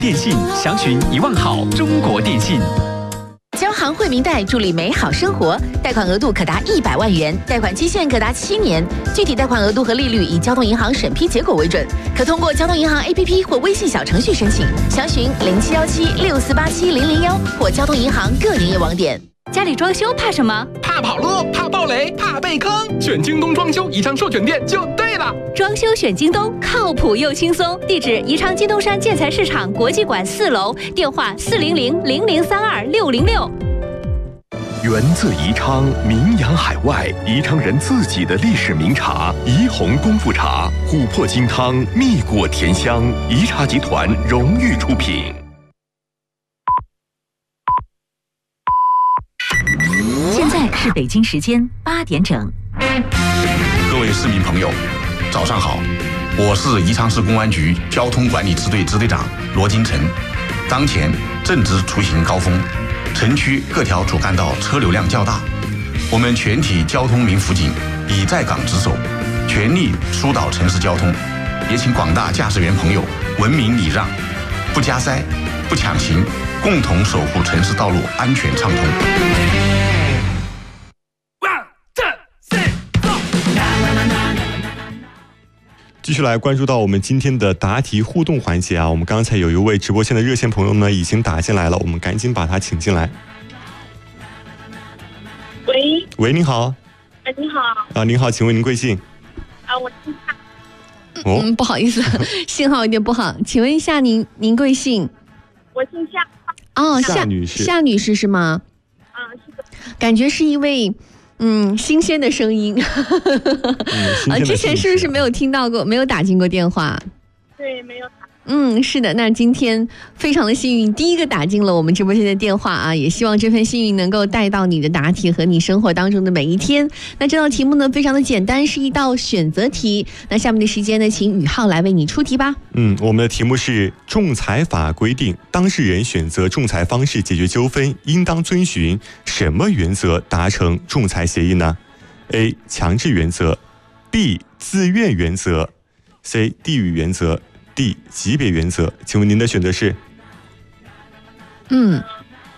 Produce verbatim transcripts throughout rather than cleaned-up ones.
电信详询一万好中国电信。 交行惠民贷助力美好生活，贷款额度可达一百万元，贷款期限可达七年，具体贷款额度和利率以交通银行审批结果为准，可通过交通银行 A P P 或微信小程序申请，详询零七幺七六四八七零零幺或交通银行各营业网点。 家里装修怕什么？ 怕跑路，怕暴雷，怕被坑。选京东装修宜昌授权店就对了。 装修选京东，靠谱又轻松。地址：宜昌金东山建材市场国际馆四楼，电话：四零零零零三二六零六。 源自宜昌，名扬海外，宜昌人自己的历史名茶——怡红功夫茶，琥珀金汤，蜜果甜香，宜茶集团荣誉出品。 现在是北京时间八点整。 各位市民朋友，早上好，我是宜昌市公安局交通管理支队支队长罗金成。当前正值出行高峰，城区各条主干道车流量较大，我们全体交通民辅警已在岗值守，全力疏导城市交通，也请广大驾驶员朋友文明礼让，不加塞，不抢行，共同守护城市道路安全畅通。 继续来关注到我们今天的答题互动环节啊，我们刚才有一位直播间的热线朋友呢已经打进来了，我们赶紧把他请进来。 喂喂，您好。 哎，你好。 啊，您好，请问您贵姓？ 啊，我姓夏。 哦， 嗯，不好意思，信号有点不好，请问一下您您贵姓？ 我姓夏。 哦， 夏女士。 夏女士是吗？ 啊，是的。 感觉是一位。嗯，新鲜的声音。 嗯、 啊，之前是不是没有听到过，没有打进过电话？ 对，没有打。 嗯，是的，那今天非常的幸运，第一个打进了我们直播间的电话啊，也希望这份幸运能够带到你的答题和你生活当中的每一天。那这道题目呢，非常的简单，是一道选择题。那下面的时间呢，请宇浩来为你出题吧。 嗯，我们的题目是：仲裁法规定，当事人选择仲裁方式解决纠纷，应当遵循什么原则达成仲裁协议呢 ？A. 强制原则 ，B. 自愿原则 ，C. 地域原则。D. 级别原则，请问您的选择是？ 嗯，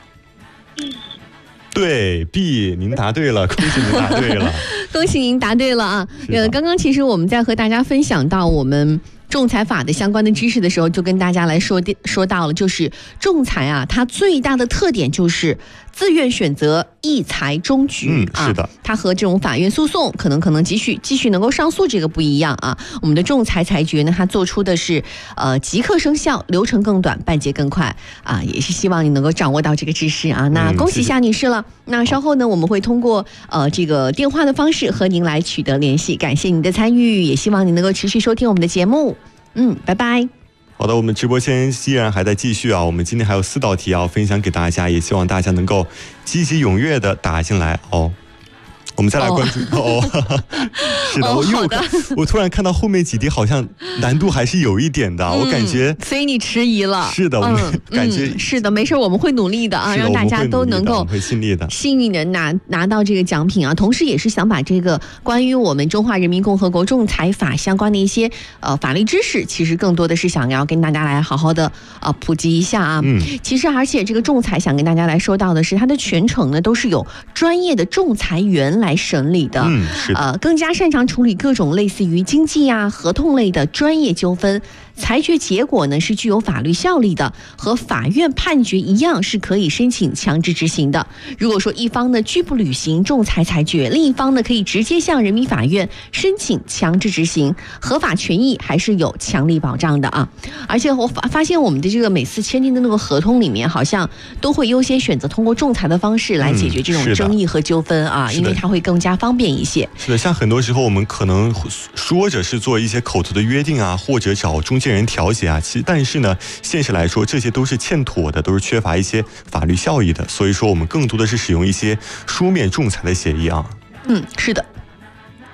对 B， 您答对了，恭喜您答对了， 恭喜您答对了啊！呃，刚刚其实我们在和大家分享到我们仲裁法的相关的知识的时候，就跟大家来说说到了，就是仲裁啊，它最大的特点就是自愿选择一裁终局。 嗯，是的， 啊，它和这种法院诉讼可能可能继续继续能够上诉这个不一样啊。我们的仲裁裁决呢，它做出的是呃即刻生效，流程更短，办结更快啊，也是希望你能够掌握到这个知识啊。那恭喜夏女士了。嗯，那稍后呢，我们会通过呃这个电话的方式和您来取得联系。感谢您的参与，也希望你能够持续收听我们的节目。嗯，拜拜。 好的，我们直播间依然还在继续啊，我们今天还有四道题要分享给大家，也希望大家能够积极踊跃的打进来哦。我们再来关注哦，哦是的， 哦， 因为我看我突然看到后面几题好像难度还是有一点的，嗯，我感觉， 所以你迟疑了。 是的，我们感觉， 嗯，是的，没事，我们会努力的啊，让大家都能够会尽力的， 幸运的拿拿到这个奖品啊。同时，也是想把这个关于我们中华人民共和国仲裁法相关的一些呃法律知识，其实更多的是想要跟大家来好好的啊，呃、普及一下啊。 嗯， 其实而且这个仲裁想跟大家来说到的是，它的全程呢都是有专业的仲裁员来审理的。 嗯，是的， 呃，更加擅长处理各种类似于经济啊、合同类的专业纠纷，裁决结果呢是具有法律效力的，和法院判决一样是可以申请强制执行的。如果说一方呢拒不履行仲裁裁决，另一方呢可以直接向人民法院申请强制执行，合法权益还是有强力保障的啊。而且我发发现我们的这个每次签订的那个合同里面，好像都会优先选择通过仲裁的方式来解决这种争议和纠纷啊， 嗯， 因为它会更加方便一些。 是的，像很多时候我们可能说着是做一些口头的约定啊，或者找中间人调解啊，其实但是呢，现实来说这些都是欠妥的，都是缺乏一些法律效益的。所以说，我们更多的是使用一些书面仲裁的协议啊。 嗯，是的。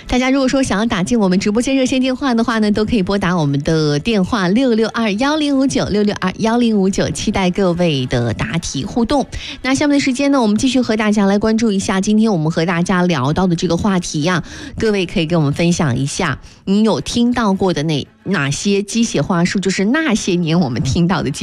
大家如果说想要打进我们直播间热线电话的话呢，都可以拨打我们的电话六六二幺零五九六六二幺零五九，期待各位的答题互动。那下面的时间呢，我们继续和大家来关注一下今天我们和大家聊到的这个话题呀、啊，各位可以跟我们分享一下，你有听到过的那哪些机械话术，就是那些年我们听到的